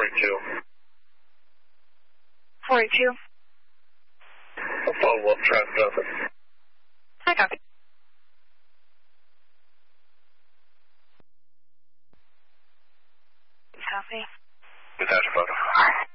482. Follow up traffic office. Hi, copy. Copy. Detach photo.